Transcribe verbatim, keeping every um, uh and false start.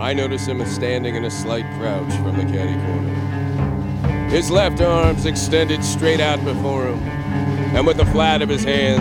I notice him standing in a slight crouch from the caddy corner. His left arm's extended straight out before him, and with the flat of his hands